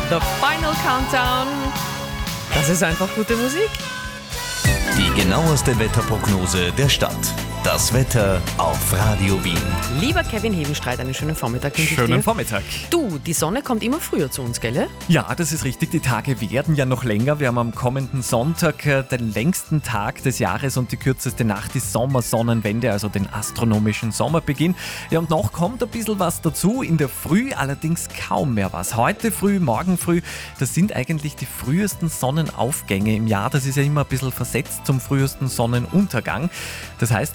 The Final Countdown. Das ist einfach gute Musik. Die genaueste Wetterprognose der Stadt. Das Wetter auf Radio Wien. Lieber Kevin Hebenstreit, einen schönen Vormittag. Schönen Vormittag. Du, die Sonne kommt immer früher zu uns, gell? Ja, das ist richtig. Die Tage werden ja noch länger. Wir haben am kommenden Sonntag den längsten Tag des Jahres und die kürzeste Nacht, die Sommersonnenwende, also den astronomischen Sommerbeginn. Ja, und noch kommt ein bisschen was dazu. In der Früh allerdings kaum mehr was. Heute früh, morgen früh, das sind eigentlich die frühesten Sonnenaufgänge im Jahr. Das ist ja immer ein bisschen versetzt zum frühesten Sonnenuntergang. Das heißt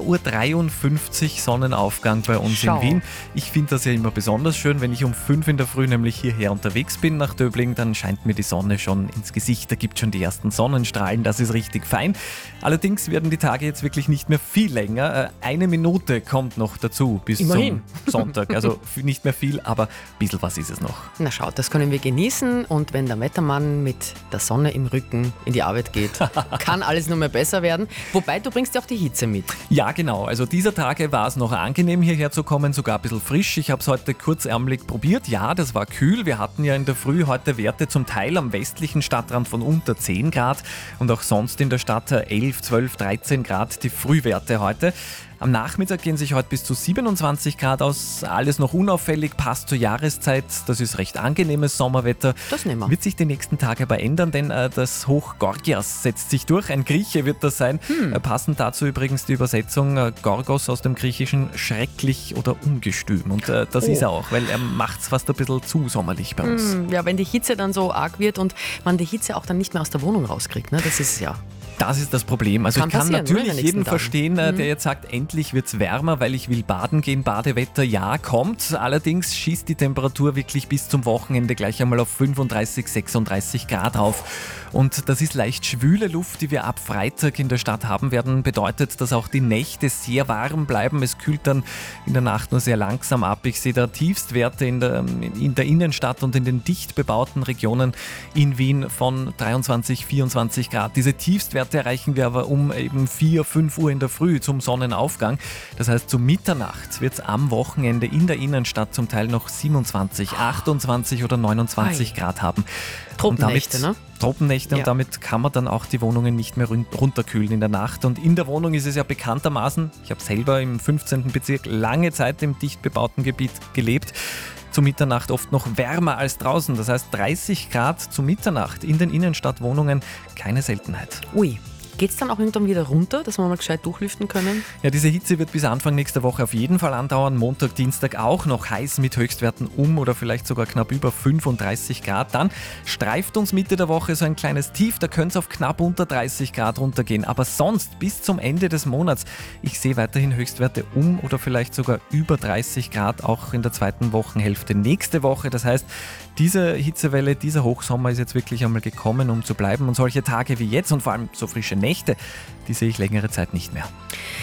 4.53 Uhr Sonnenaufgang bei uns in Wien. Ich finde das ja immer besonders schön, wenn ich um 5 in der Früh nämlich hierher unterwegs bin nach Döbling, dann scheint mir die Sonne schon ins Gesicht. Da gibt es schon die ersten Sonnenstrahlen, das ist richtig fein. Allerdings werden die Tage jetzt wirklich nicht mehr viel länger. 1 Minute kommt noch dazu bis zum Sonntag. Also nicht mehr viel, aber ein bisschen was ist es noch. Na schau, das können wir genießen und wenn der Wettermann mit der Sonne im Rücken in die Arbeit geht, kann alles nur mehr besser werden. Wobei, du bringst ja auch die Hitze mit. Ja, genau. Also dieser Tage war es noch angenehm, hierher zu kommen, sogar ein bisschen frisch. Ich habe es heute kurzärmlich probiert. Ja, das war kühl. Wir hatten ja in der Früh heute Werte zum Teil am westlichen Stadtrand von unter 10 Grad und auch sonst in der Stadt 11, 12, 13 Grad die Frühwerte heute. Am Nachmittag gehen sich heute bis zu 27 Grad aus. Alles noch unauffällig, passt zur Jahreszeit. Das ist recht angenehmes Sommerwetter. Das nehmen wir. Wird sich die nächsten Tage aber ändern, denn das Hoch Gorgias setzt sich durch. Ein Grieche wird das sein. Passend dazu übrigens die Übersetzung Gorgos aus dem Griechischen schrecklich oder ungestüm. Und das ist er auch, weil er macht es fast ein bisschen zu sommerlich bei uns. Ja, wenn die Hitze dann so arg wird und man die Hitze auch dann nicht mehr aus der Wohnung rauskriegt, ne? Das ist ja... Das ist das Problem. Also ich kann natürlich jeden Tagen verstehen, der jetzt sagt, endlich wird es wärmer, weil ich will baden gehen. Badewetter, ja, kommt. Allerdings schießt die Temperatur wirklich bis zum Wochenende gleich einmal auf 35, 36 Grad auf. Und das ist leicht schwüle Luft, die wir ab Freitag in der Stadt haben werden. Bedeutet, dass auch die Nächte sehr warm bleiben. Es kühlt dann in der Nacht nur sehr langsam ab. Ich sehe da Tiefstwerte in der Innenstadt und in den dicht bebauten Regionen in Wien von 23, 24 Grad. Diese Tiefstwerte erreichen wir aber um eben 4, 5 Uhr in der Früh zum Sonnenaufgang. Das heißt, zu Mitternacht wird es am Wochenende in der Innenstadt zum Teil noch 27, 28 oder 29 Grad haben. Tropennächte, ne? Tropennächte, und damit kann man dann auch die Wohnungen nicht mehr runterkühlen in der Nacht. Und in der Wohnung ist es ja bekanntermaßen, ich habe selber im 15. Bezirk lange Zeit im dicht bebauten Gebiet gelebt, zu Mitternacht oft noch wärmer als draußen. Das heißt 30 Grad zu Mitternacht in den Innenstadtwohnungen, keine Seltenheit. Ui. Geht es dann auch irgendwann wieder runter, dass wir mal gescheit durchlüften können? Ja, diese Hitze wird bis Anfang nächster Woche auf jeden Fall andauern. Montag, Dienstag auch noch heiß mit Höchstwerten oder vielleicht sogar knapp über 35 Grad. Dann streift uns Mitte der Woche so ein kleines Tief, da könnte es auf knapp unter 30 Grad runtergehen. Aber sonst bis zum Ende des Monats, ich sehe weiterhin Höchstwerte oder vielleicht sogar über 30 Grad, auch in der zweiten Wochenhälfte nächste Woche. Das heißt, diese Hitzewelle, dieser Hochsommer ist jetzt wirklich einmal gekommen, um zu bleiben. Und solche Tage wie jetzt und vor allem so frische Nächte, die sehe ich längere Zeit nicht mehr.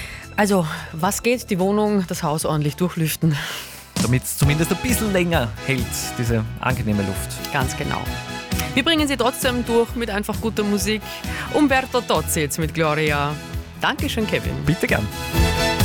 Also, was geht? Die Wohnung, das Haus ordentlich durchlüften. Damit es zumindest ein bisschen länger hält, diese angenehme Luft. Ganz genau. Wir bringen sie trotzdem durch mit einfach guter Musik. Umberto Tozzi jetzt mit Gloria. Dankeschön, Kevin. Bitte gern.